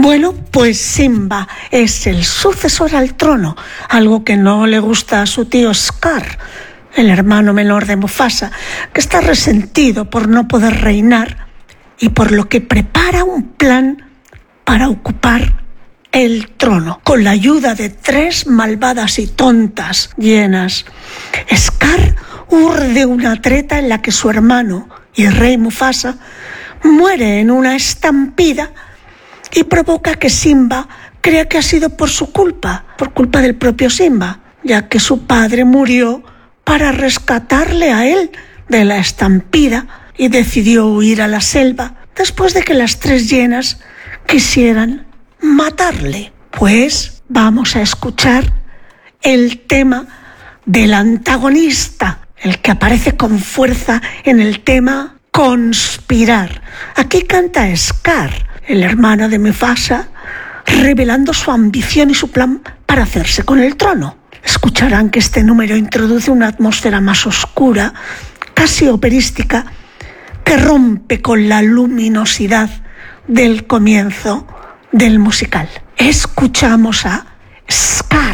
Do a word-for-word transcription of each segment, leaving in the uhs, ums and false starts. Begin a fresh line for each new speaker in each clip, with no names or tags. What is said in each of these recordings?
Bueno, pues Simba es el sucesor al trono, algo que no le gusta a su tío Scar, el hermano menor de Mufasa, que está resentido por no poder reinar y por lo que prepara un plan para ocupar el trono, con la ayuda de tres malvadas y tontas hienas. Scar urde una treta en la que su hermano y el rey Mufasa muere en una estampida y provoca que Simba crea que ha sido por su culpa, por culpa del propio Simba, ya que su padre murió para rescatarle a él de la estampida y decidió huir a la selva después de que las tres hienas quisieran matarle. Pues vamos a escuchar el tema del antagonista, el que aparece con fuerza en el tema Conspirar. Aquí canta Scar, el hermano de Mufasa, revelando su ambición y su plan para hacerse con el trono. Escucharán que este número introduce una atmósfera más oscura, casi operística, que rompe con la luminosidad del comienzo del musical. Escuchamos a Scar.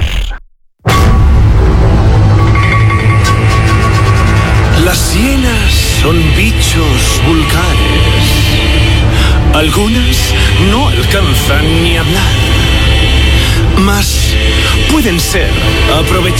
Las hienas son bichos vulgares. Algunas no alcanzan ni a hablar, mas pueden ser aprovechadas.